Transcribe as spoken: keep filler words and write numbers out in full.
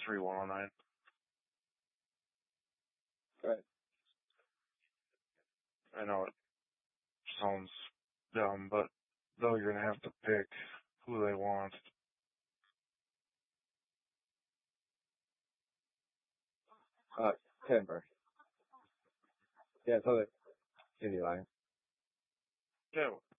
three one oh nine. Right. I know it sounds dumb, but though you're gonna have to pick who they want. Uh, Denver. Yeah, so the Indy Lions. Yeah,